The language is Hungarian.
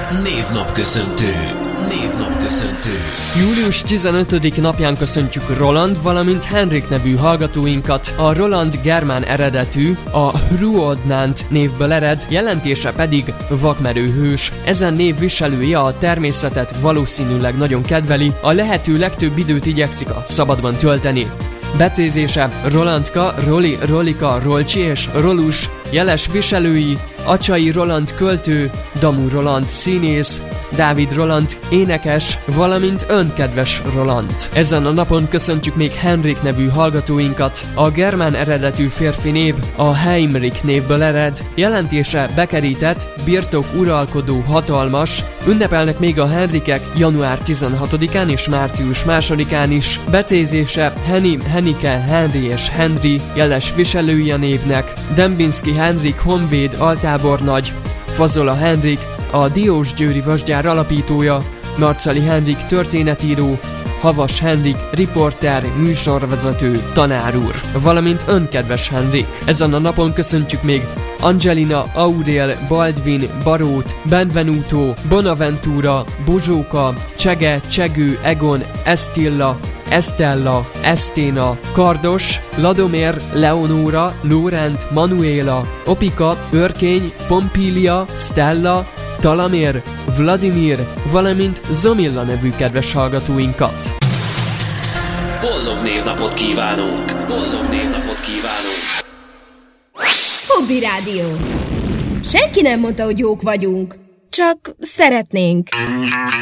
Névnapköszöntő. Július 15. napján köszöntjük Roland, valamint Henrik nevű hallgatóinkat. A Roland germán eredetű, a Hruodnant névből ered, jelentése pedig vakmerő hős. Ezen név viselője a természetet valószínűleg nagyon kedveli, a lehető legtöbb időt igyekszik a szabadban tölteni. Becézése Rolandka, Roli, Rolika, Rolcsi és Rolus, jeles viselői, Acsai Roland költő, Damu Roland színész, Dávid Roland énekes, valamint önkedves Roland. Ezen a napon köszöntjük még Henrik nevű hallgatóinkat. A germán eredetű férfi név a Heimrich névből ered, jelentése bekerített, birtok uralkodó, hatalmas. Ünnepelnek még a Henrikek január 16-án és március 2-án is. Becézése Henny, Hennike, Henry és Henry, jeles viselői a névnek. Dembinski Henrik honvéd, altábornagy, Fazola Henrik, a Diósgyőri vasgyár alapítója, Marcali Henrik történetíró, Havas Henrik riporter, műsorvezető, tanár úr, valamint önkedves Henrik. Ezen a napon köszöntjük még Angelina, Aurel, Baldwin, Barót, Benvenuto, Bonaventura, Bozsóka, Csege, Csegő, Egon, Estilla, Estella, Esténa, Kardos, Ladomér, Leonóra, Lórent, Manuela, Opika, Örkény, Pompília, Stella, Talamér, Vladimir, valamint Zomilla nevű kedves hallgatóinkat. Boldog névnapot kívánunk! Hobby Rádió. Senki nem mondta, hogy jók vagyunk. Csak szeretnénk.